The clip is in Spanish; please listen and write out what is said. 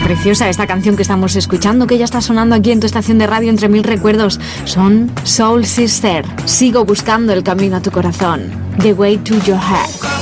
Preciosa esta canción que estamos escuchando, que ya está sonando aquí en tu estación de radio entre mil recuerdos. Son Soul Sister. Sigo buscando el camino a tu corazón. The Way to Your Heart.